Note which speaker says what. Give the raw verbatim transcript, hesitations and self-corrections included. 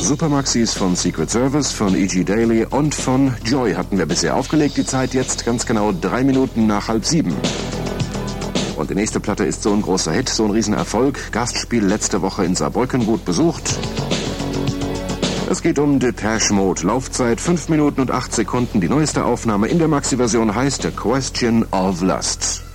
Speaker 1: Supermaxis von Secret Service, von E G Daily und von Joy hatten wir bisher aufgelegt. Die Zeit jetzt ganz genau drei Minuten nach halb sieben. Und die nächste Platte ist so ein großer Hit, so ein Riesenerfolg. Gastspiel letzte Woche in Saarbrücken, gut besucht. Es geht um Depeche Mode. Laufzeit fünf Minuten und acht Sekunden. Die neueste Aufnahme in der Maxi-Version heißt The Question of Lust.